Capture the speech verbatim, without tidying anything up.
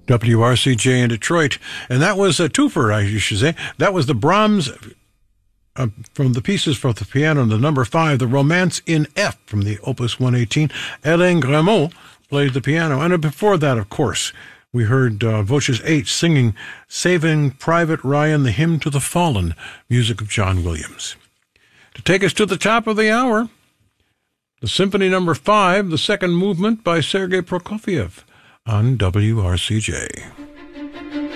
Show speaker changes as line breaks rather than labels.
W R C J in Detroit. And that was a twofer, I should say. That was the Brahms, uh, from the pieces for the piano, the number five, the Romance in F from the Opus one eighteen. Alain Gramont played the piano. And before that, of course, we heard uh, Voces H singing Saving Private Ryan, the Hymn to the Fallen, music of John Williams. To take us to the top of the hour, the Symphony Number Five, the second movement by Sergei Prokofiev on W R C J.